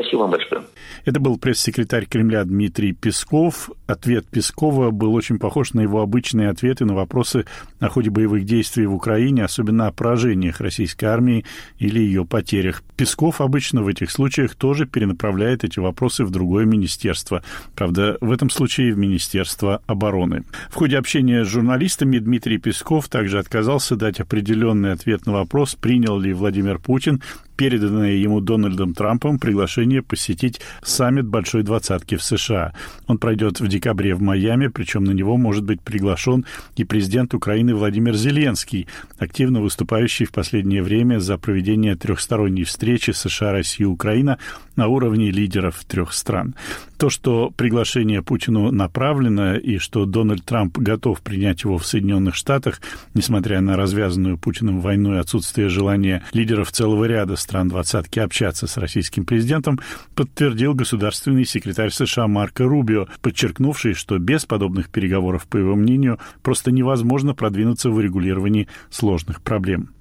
Спасибо вам большое. Это был пресс-секретарь Кремля Дмитрий Песков. Ответ Пескова был очень похож на его обычные ответы на вопросы о ходе боевых действий в Украине, особенно о поражениях российской армии или ее потерях. Песков обычно в этих случаях тоже перенаправляет эти вопросы в другое министерство. Правда, в этом случае в Министерство обороны. В ходе общения с журналистами Дмитрий Песков также отказался дать определенный ответ на вопрос, принял ли Владимир Путин переданное ему Дональдом Трампом приглашение посетить саммит Большой Двадцатки в США. Он пройдет в декабре в Майами, причем на него может быть приглашен и президент Украины Владимир Зеленский, активно выступающий в последнее время за проведение трехсторонней встречи США, Россия, Украина на уровне лидеров трех стран. То, что приглашение Путину направлено и что Дональд Трамп готов принять его в Соединенных Штатах, несмотря на развязанную Путиным войну и отсутствие желания лидеров целого ряда стран двадцатки общаться с российским президентом, подтвердил государственный секретарь США Марко Рубио, подчеркнувший, что без подобных переговоров, по его мнению, просто невозможно продвинуться в урегулировании сложных проблем.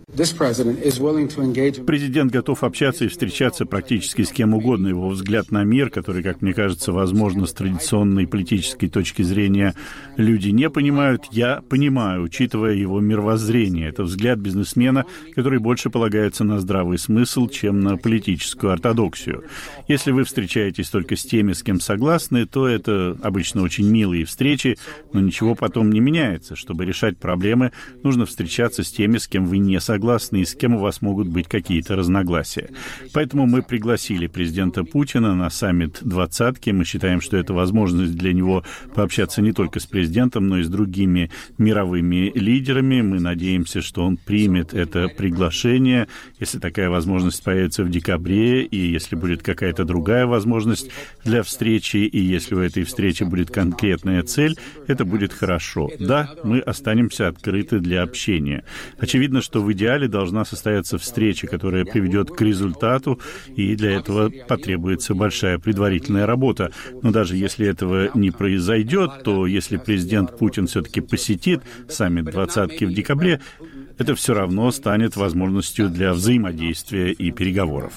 Президент готов общаться и встречаться практически с кем угодно. Его взгляд на мир, который, как мне кажется, возможно, с традиционной политической точки зрения люди не понимают, я понимаю, учитывая его мировоззрение. Это взгляд бизнесмена, который больше полагается на здравый смысл, чем на политическую ортодоксию. Если вы встречаетесь только с теми, с кем согласны, то это обычно очень милые встречи, но ничего потом не меняется. Чтобы решать проблемы, нужно встречаться с теми, с кем вы не согласны, и с кем у вас могут быть какие-то разногласия. Поэтому мы пригласили президента Путина на саммит двадцатки. Мы считаем, что это возможность для него пообщаться не только с президентом, но и с другими мировыми лидерами. Мы надеемся, что он примет это приглашение, если такая возможность появится в декабре, и если будет какая-то другая возможность для встречи, и если у этой встречи будет конкретная цель, это будет хорошо. Да, мы останемся открыты для общения. Очевидно, что в идеале должна состояться встреча, которая приведет к результату, и для этого потребуется большая предварительная работа. Но даже если этого не произойдет, то если президент Путин все-таки посетит саммит двадцатки в декабре, это все равно станет возможностью для взаимодействия и переговоров.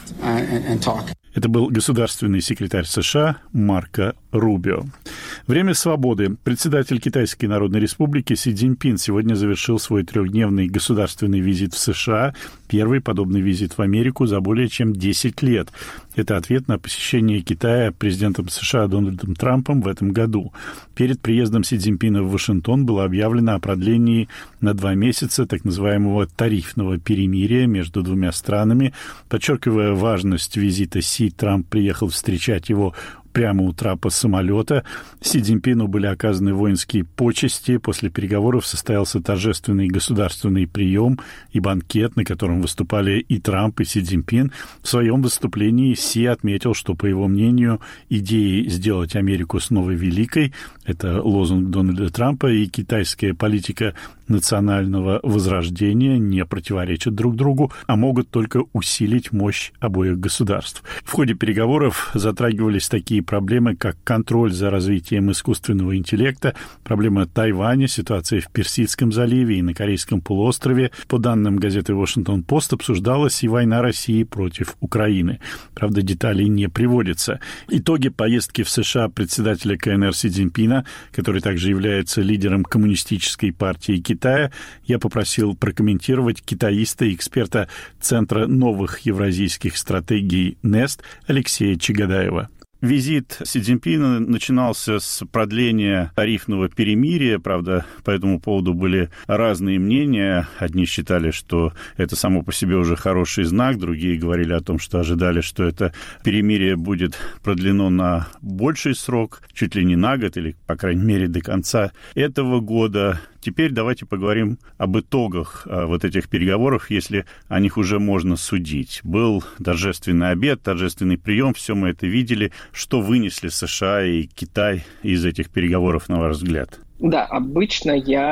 Это был государственный секретарь США Марко Рубио. Время свободы. Председатель Китайской Народной Республики Си Цзиньпин сегодня завершил свой трехдневный государственный визит в США, первый подобный визит в Америку за более чем 10 лет. Это ответ на посещение Китая президентом США Дональдом Трампом в этом году. Перед приездом Си Цзиньпина в Вашингтон было объявлено о продлении на 2 месяца так называемого тарифного перемирия между двумя странами. Подчеркивая важность визита Си, Трамп приехал встречать его прямо у трапа самолета. Си Цзиньпину были оказаны воинские почести. После переговоров состоялся торжественный государственный прием и банкет, на котором выступали и Трамп, и Си Цзиньпин. В своем выступлении Си отметил, что, по его мнению, идеи сделать Америку снова великой — это лозунг Дональда Трампа, и китайская политика национального возрождения не противоречат друг другу, а могут только усилить мощь обоих государств. В ходе переговоров затрагивались такие проблемы, как контроль за развитием искусственного интеллекта, проблема Тайваня, ситуация в Персидском заливе и на Корейском полуострове. По данным газеты «Вашингтон-Пост», обсуждалась и война России против Украины. Правда, деталей не приводятся. Итоги поездки в США председателя КНР Си Цзиньпина, который также является лидером Коммунистической партии Китая, я попросил прокомментировать китаиста и эксперта Центра новых евразийских стратегий НЕСТ Алексея Чагадаева. Визит Си Цзиньпина начинался с продления тарифного перемирия. Правда, по этому поводу были разные мнения. Одни считали, что это само по себе уже хороший знак, другие говорили о том, что ожидали, что это перемирие будет продлено на больший срок, чуть ли не на год или, по крайней мере, до конца этого года. Теперь давайте поговорим об итогах вот этих переговоров, если о них уже можно судить. Был торжественный обед, торжественный прием, все мы это видели. Что вынесли США и Китай из этих переговоров, на ваш взгляд? Да, обычно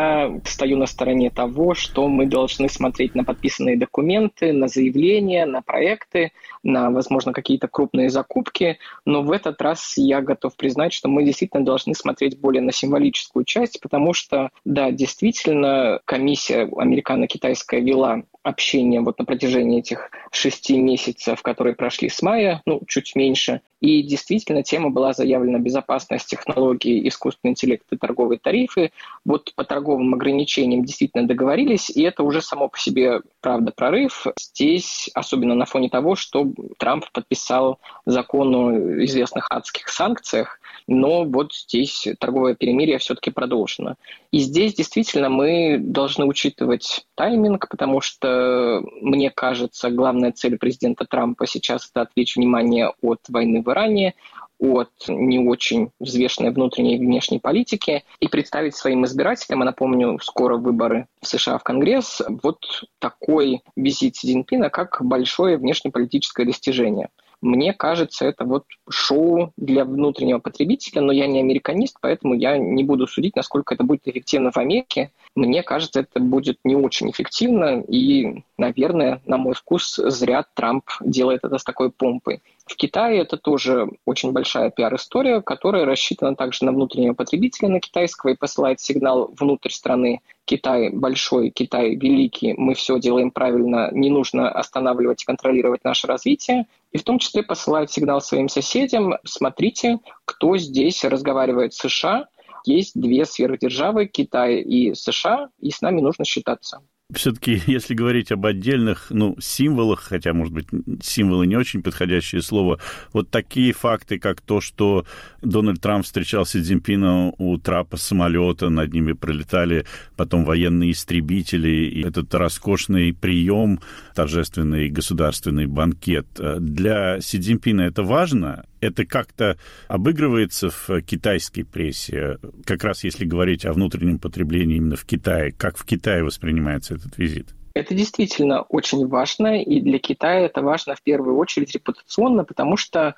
я стою на стороне того, что мы должны смотреть на подписанные документы, на заявления, на проекты, на, возможно, какие-то крупные закупки, но в этот раз я готов признать, что мы действительно должны смотреть более на символическую часть, потому что, да, действительно, комиссия американо-китайская вела общение вот на протяжении этих 6 месяцев, которые прошли с мая, чуть меньше. И действительно, тема была заявлена: безопасность технологий, искусственный интеллект и торговые тарифы. Вот по торговым ограничениям действительно договорились, и это уже само по себе, правда, прорыв. Здесь, особенно на фоне того, что Трамп подписал закон о известных адских санкциях, но вот здесь торговое перемирие все-таки продолжено. И здесь действительно мы должны учитывать тайминг, потому что, мне кажется, главная цель президента Трампа сейчас — это отвлечь внимание от войны в Иране, от не очень взвешенной внутренней и внешней политики и представить своим избирателям, а напомню, скоро выборы в США в Конгресс, вот такой визит Си Цзиньпина как большое внешнеполитическое достижение. Мне кажется, это вот шоу для внутреннего потребителя, но я не американист, поэтому я не буду судить, насколько это будет эффективно в Америке. Мне кажется, это будет не очень эффективно, и, наверное, на мой вкус, зря Трамп делает это с такой помпой. В Китае это тоже очень большая пиар-история, которая рассчитана также на внутреннего потребителя, на китайского, и посылает сигнал внутрь страны: Китай большой, Китай великий, мы все делаем правильно, не нужно останавливать и контролировать наше развитие. И в том числе посылает сигнал своим соседям: смотрите, кто здесь разговаривает с США. Есть две сверхдержавы, Китай и США, и с нами нужно считаться. Все-таки, если говорить об отдельных, символах, хотя, может быть, символы не очень подходящее слово, вот такие факты, как то, что Дональд Трамп встречал Си Цзиньпина у трапа самолета, над ними пролетали потом военные истребители, и этот роскошный прием, торжественный государственный банкет. Для Си Цзиньпина это важно? Это как-то обыгрывается в китайской прессе, как раз если говорить о внутреннем потреблении именно в Китае. Как в Китае воспринимается этот визит? Это действительно очень важно, и для Китая это важно в первую очередь репутационно, потому что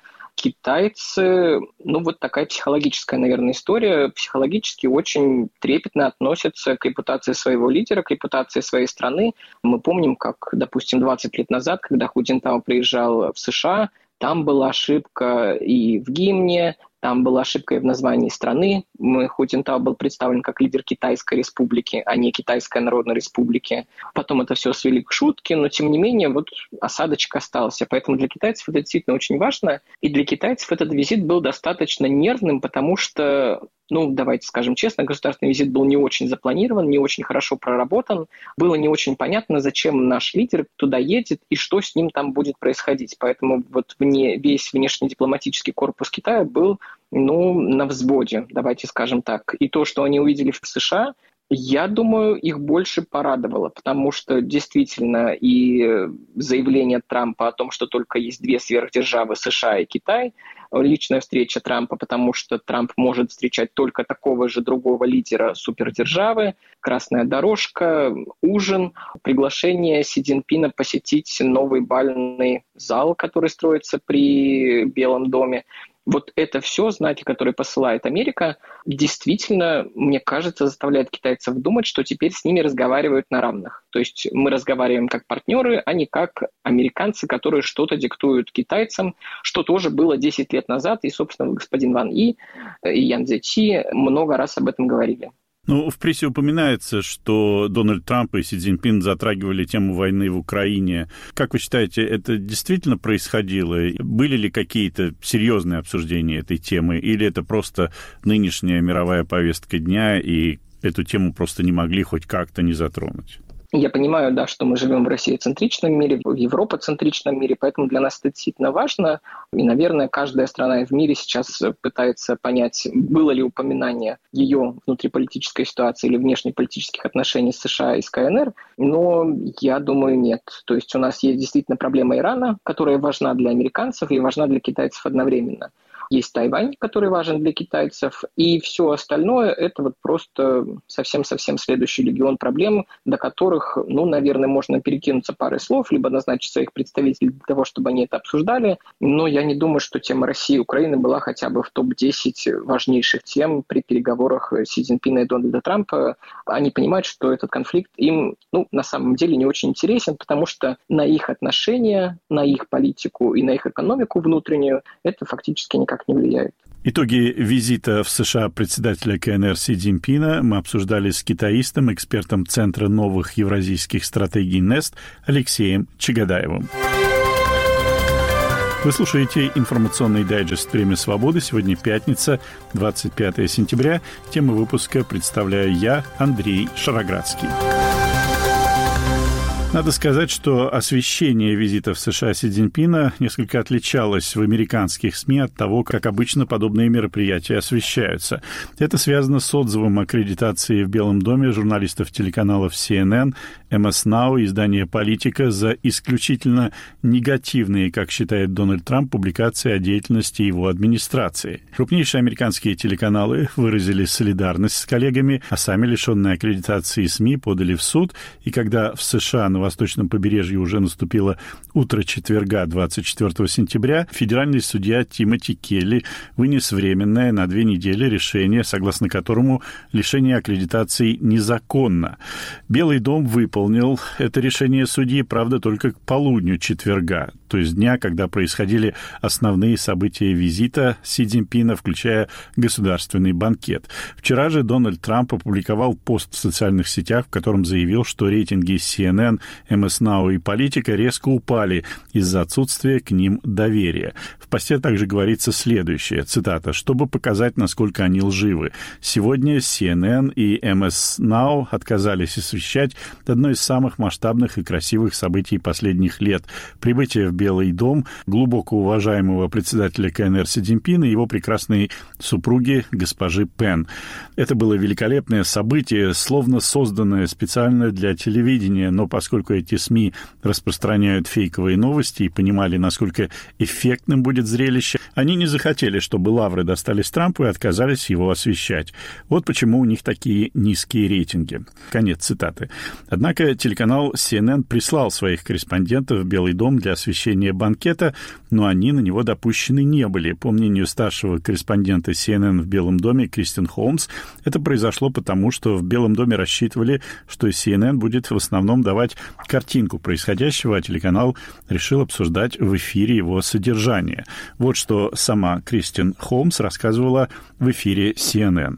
китайцы, вот такая психологическая, наверное, история, психологически очень трепетно относятся к репутации своего лидера, к репутации своей страны. Мы помним, как, допустим, 20 лет назад, когда Ху Цзиньтао приезжал в США, там была ошибка и в гимне, там была ошибка и в названии страны. Ху Цзиньтао был представлен как лидер Китайской республики, а не Китайской народной республики. Потом это все свели к шутке, но тем не менее вот осадочек остался. Поэтому для китайцев это действительно очень важно. И для китайцев этот визит был достаточно нервным, потому что, давайте скажем честно, государственный визит был не очень запланирован, не очень хорошо проработан. Было не очень понятно, зачем наш лидер туда едет и что с ним там будет происходить. Поэтому вот весь внешнедипломатический корпус Китая был на взводе, давайте скажем так. И то, что они увидели в США, я думаю, их больше порадовало, потому что действительно и заявление Трампа о том, что только есть две сверхдержавы — США и Китай, личная встреча Трампа, потому что Трамп может встречать только такого же другого лидера супердержавы, красная дорожка, ужин, приглашение Си Цзиньпина посетить новый бальный зал, который строится при Белом доме. Вот это все знаки, которые посылает Америка, действительно, мне кажется, заставляет китайцев думать, что теперь с ними разговаривают на равных. То есть мы разговариваем как партнеры, а не как американцы, которые что-то диктуют китайцам, что тоже было 10 лет назад, и, собственно, господин Ван И и Ян Цзэци много раз об этом говорили. В прессе упоминается, что Дональд Трамп и Си Цзиньпин затрагивали тему войны в Украине. Как вы считаете, это действительно происходило? Были ли какие-то серьезные обсуждения этой темы? Или это просто нынешняя мировая повестка дня, и эту тему просто не могли хоть как-то не затронуть? Я понимаю, да, что мы живем в россияцентричном мире, в европоцентричном мире, поэтому для нас это действительно важно. И, наверное, каждая страна в мире сейчас пытается понять, было ли упоминание ее внутриполитической ситуации или внешнеполитических отношений с США и с КНР, но я думаю, нет. То есть у нас есть действительно проблема Ирана, которая важна для американцев и важна для китайцев одновременно. есть Тайвань, который важен для китайцев, и все остальное – это вот просто совсем-совсем следующий легион проблем, до которых, наверное, можно перекинуться парой слов, либо назначить своих представителей для того, чтобы они это обсуждали, но я не думаю, что тема России и Украины была хотя бы в топ-10 важнейших тем при переговорах Си Цзиньпина и Дональда Трампа. Они понимают, что этот конфликт им, на самом деле не очень интересен, потому что на их отношения, на их политику и на их экономику внутреннюю это фактически никак не влияет. Итоги визита в США председателя КНР Си Цзиньпина мы обсуждали с китаистом, экспертом Центра новых евразийских стратегий НЕСТ Алексеем Чагадаевым. Вы слушаете информационный дайджест «Время свободы». Сегодня пятница, 25 сентября. Тему выпуска представляю я, Андрей Шароградский. Надо сказать, что освещение визита в США Си Цзиньпина несколько отличалось в американских СМИ от того, как обычно подобные мероприятия освещаются. Это связано с отзывом аккредитации в Белом доме журналистов телеканалов CNN, MS Now и издания «Политика» за исключительно негативные, как считает Дональд Трамп, публикации о деятельности его администрации. Крупнейшие американские телеканалы выразили солидарность с коллегами, а сами лишенные аккредитации СМИ подали в суд, и когда в США на восточном побережье уже наступило утро четверга, 24 сентября, федеральный судья Тимоти Келли вынес временное на 2 недели решение, согласно которому лишение аккредитации незаконно. Белый дом выполнил это решение судьи, правда, только к полудню четверга, то есть дня, когда происходили основные события визита Си Цзиньпина, включая государственный банкет. Вчера же Дональд Трамп опубликовал пост в социальных сетях, в котором заявил, что рейтинги CNN, MS Now и «Политика» резко упали из-за отсутствия к ним доверия. В посте также говорится следующее, цитата, «Чтобы показать, насколько они лживы. Сегодня CNN и MS Now отказались освещать одно из самых масштабных и красивых событий последних лет – прибытие в Белый дом глубоко уважаемого председателя КНР Си Цзиньпина и его прекрасной супруги госпожи Пен. Это было великолепное событие, словно созданное специально для телевидения, но поскольку эти СМИ распространяют фейковые новости и понимали, насколько эффектным будет зрелище, они не захотели, чтобы лавры достались Трампу и отказались его освещать. Вот почему у них такие низкие рейтинги». Конец цитаты. Однако телеканал CNN прислал своих корреспондентов в Белый дом для освещения банкета, но они на него допущены не были. По мнению старшего корреспондента CNN в Белом доме Кристин Холмс, это произошло потому, что в Белом доме рассчитывали, что CNN будет в основном давать картинку происходящего, а телеканал решил обсуждать в эфире его содержание. Вот что сама Кристин Холмс рассказывала в эфире CNN.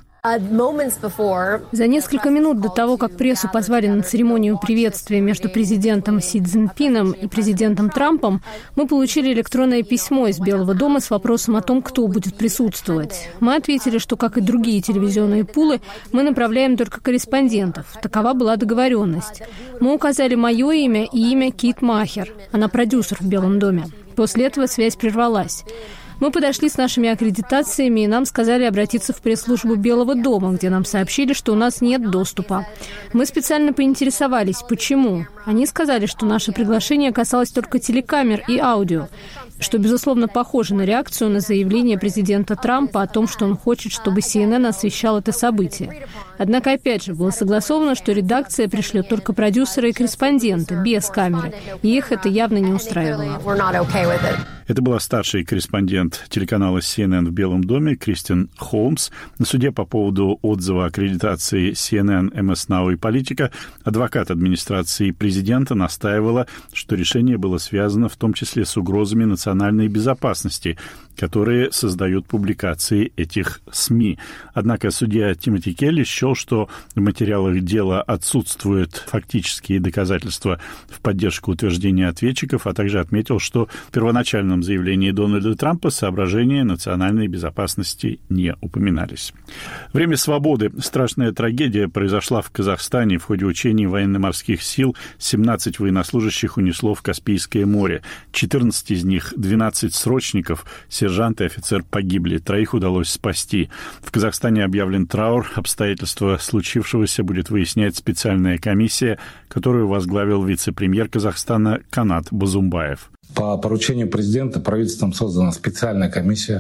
За несколько минут до того, как прессу позвали на церемонию приветствия между президентом Си Цзиньпином и президентом Трампом, мы получили электронное письмо из Белого дома с вопросом о том, кто будет присутствовать. Мы ответили, что, как и другие телевизионные пулы, мы направляем только корреспондентов. Такова была договоренность. Мы указали мое имя и имя Кит Махер. Она продюсер в Белом доме. После этого связь прервалась. Мы подошли с нашими аккредитациями, и нам сказали обратиться в пресс-службу Белого дома, где нам сообщили, что у нас нет доступа. Мы специально поинтересовались, почему. Они сказали, что наше приглашение касалось только телекамер и аудио, что, безусловно, похоже на реакцию на заявление президента Трампа о том, что он хочет, чтобы CNN освещал это событие. Однако, опять же, было согласовано, что редакция пришлет только продюсера и корреспондента, без камеры, и их это явно не устраивало. Это была старший корреспондент телеканала CNN в Белом доме Кристин Холмс. На суде по поводу отзыва аккредитации CNN, MS Now и «Политика» адвокат администрации президента настаивала, что решение было связано в том числе с угрозами национальной безопасности, которые создают публикации этих СМИ. Однако судья Тимоти Келли счел, что в материалах дела отсутствуют фактические доказательства в поддержку утверждения ответчиков, а также отметил, что в первоначальном заявлении Дональда Трампа соображения национальной безопасности не упоминались. Время свободы. Страшная трагедия произошла в Казахстане. В ходе учений военно-морских сил 17 военнослужащих унесло в Каспийское море. 14 из них, 12 срочников, сержант и офицер погибли, 3 удалось спасти. В Казахстане объявлен траур. Обстоятельства случившегося будет выяснять специальная комиссия, которую возглавил вице-премьер Казахстана Канат Бозумбаев. По поручению президента правительством создана специальная комиссия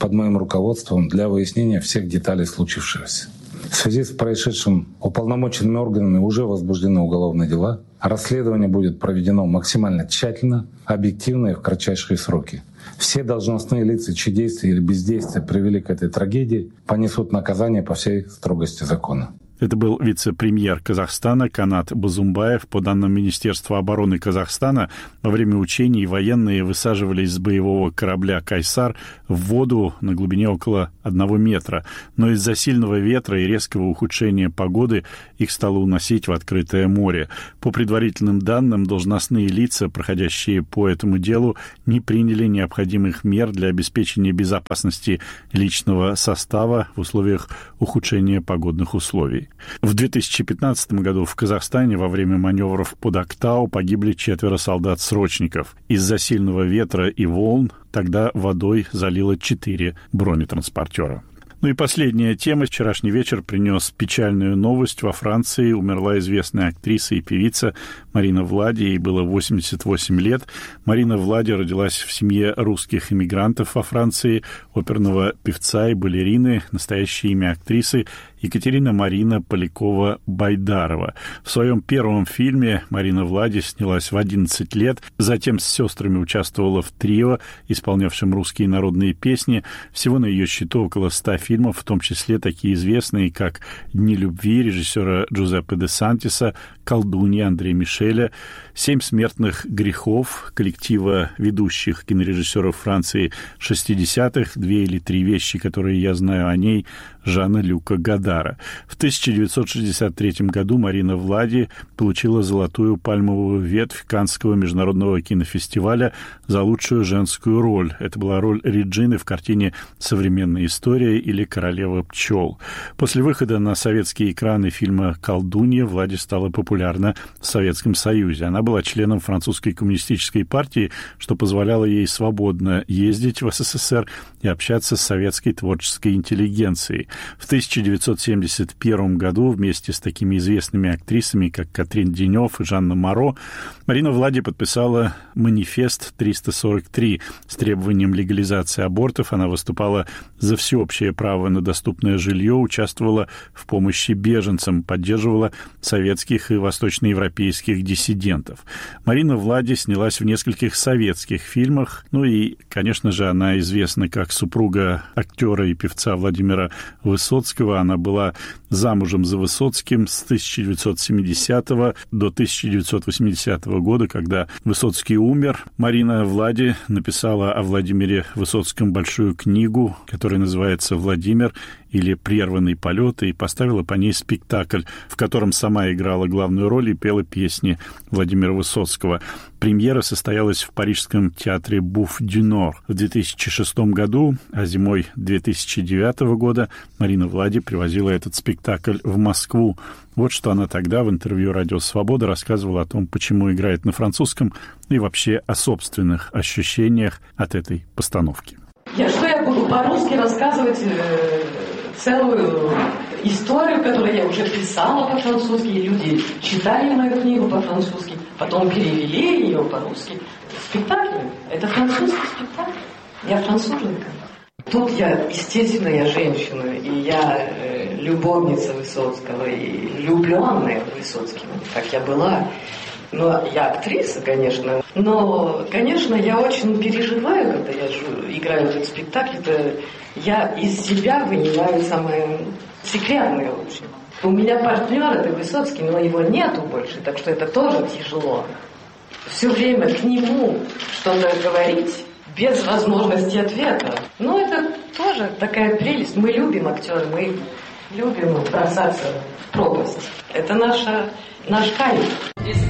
под моим руководством для выяснения всех деталей случившегося. В связи с происшедшим уполномоченными органами уже возбуждены уголовные дела. Расследование будет проведено максимально тщательно, объективно и в кратчайшие сроки. Все должностные лица, чьи действия или бездействия привели к этой трагедии, понесут наказание по всей строгости закона. Это был вице-премьер Казахстана Канат Бозумбаев. По данным Министерства обороны Казахстана, во время учений военные высаживались с боевого корабля «Кайсар» в воду на глубине около 1 метра. Но из-за сильного ветра и резкого ухудшения погоды их стало уносить в открытое море. По предварительным данным, должностные лица, проходящие по этому делу, не приняли необходимых мер для обеспечения безопасности личного состава в условиях ухудшения погодных условий. В 2015 году в Казахстане во время маневров под Актау погибли 4 солдат-срочников. Из-за сильного ветра и волн тогда водой залило 4 бронетранспортера. Ну и последняя тема. Вчерашний вечер принес печальную новость. Во Франции умерла известная актриса и певица Марина Влади. Ей было 88 лет. Марина Влади родилась в семье русских иммигрантов во Франции, оперного певца и балерины. Настоящее имя актрисы Екатерина Марина Полякова-Байдарова. В своем первом фильме Марина Влади снялась в 11 лет. Затем с сестрами участвовала в трио, исполнявшем русские народные песни. Всего на ее счету около 100 фильмов, в том числе такие известные, как «Дни любви» режиссера Джузеппе де Сантиса, «Колдунья» Андрея Мишеля, «Семь смертных грехов» коллектива ведущих кинорежиссеров Франции 60-х, «Две или три вещи, которые я знаю о ней» Жана-Люка Годара. В 1963 году Марина Влади получила золотую пальмовую ветвь Каннского международного кинофестиваля за лучшую женскую роль. Это была роль Реджины в картине «Современная история» или «Королева пчел». После выхода на советские экраны фильма «Колдунья» Влади стала популярна в Советском Союзе. Она была членом французской коммунистической партии, что позволяло ей свободно ездить в СССР и общаться с советской творческой интеллигенцией. В 1971 году вместе с такими известными актрисами, как Катрин Денев и Жанна Моро, Марина Влади подписала манифест 343 с требованием легализации абортов. Она выступала за всеобщее право на доступное жилье, участвовала в помощи беженцам, поддерживала советских и восточноевропейских диссидентов. Марина Влади снялась в нескольких советских фильмах. Ну и, конечно же, она известна как супруга актера и певца Владимира Высоцкого. Она была замужем за Высоцким с 1970 до 1980 года, когда Высоцкий умер. Марина Влади написала о Владимире Высоцком большую книгу, которая называется «Владимир» или «Прерванный полет», и поставила по ней спектакль, в котором сама играла главную роль и пела песни Владимира Высоцкого. Премьера состоялась в парижском театре Буф дю Нор в 2006 году, а зимой 2009 года Марина Влади привозила этот спектакль в Москву. Вот что она тогда в интервью «Радио Свобода» рассказывала о том, почему играет на французском, и вообще о собственных ощущениях от этой постановки. Что я буду по-русски рассказывать целую историю, которую я уже писала по-французски, и люди читали мою книгу по-французски, потом перевели ее по-русски. Спектакль — это французский спектакль. Я француженка. Тут естественно, я женщина, и я любовница Высоцкого, и влюбленная в Высоцкого, как я была. Но я актриса, конечно. Но, конечно, я очень переживаю, когда я играю этот спектакль. Это я из себя вынимаю самое секретное очень. У меня партнер — это Высоцкий, но его нету больше, так что это тоже тяжело. Все время к нему что-то говорить без возможности ответа. Но это тоже такая прелесть. Мы любим актеров, мы любим бросаться в пропасть. Это наш кайф.